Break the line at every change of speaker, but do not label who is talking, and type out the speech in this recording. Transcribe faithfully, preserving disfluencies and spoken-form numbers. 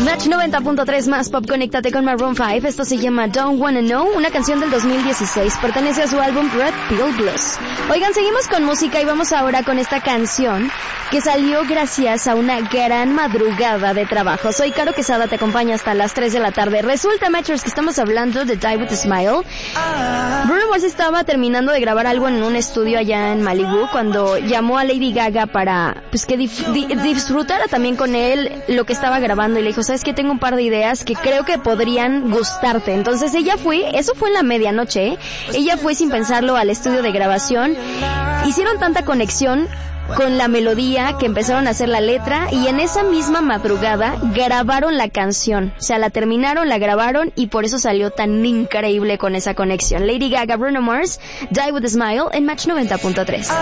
Match noventa punto tres más pop, conéctate con Maroon cinco. Esto se llama Don't Wanna Know, una canción del dos mil dieciséis. Pertenece a su álbum Red Pill Blues. Oigan, seguimos con música y vamos ahora con esta canción que salió gracias a una gran madrugada de trabajo. Soy Caro Quesada, te acompaña hasta las tres de la tarde. Resulta, Matchers, que estamos hablando de Die With A Smile. Bruno Mars estaba terminando de grabar algo en un estudio allá en Malibu cuando llamó a Lady Gaga para pues que dif- di- disfrutara también con él lo que estaba grabando y le dijo, ¿sabes qué? Tengo un par de ideas que creo que podrían gustarte. Entonces ella fue, eso fue en la medianoche, ¿eh? Ella fue sin pensarlo al estudio de grabación. Hicieron tanta conexión con la melodía que empezaron a hacer la letra y en esa misma madrugada grabaron la canción. O sea, la terminaron, la grabaron y por eso salió tan increíble con esa conexión. Lady Gaga, Bruno Mars, Die With A Smile en Match noventa punto tres.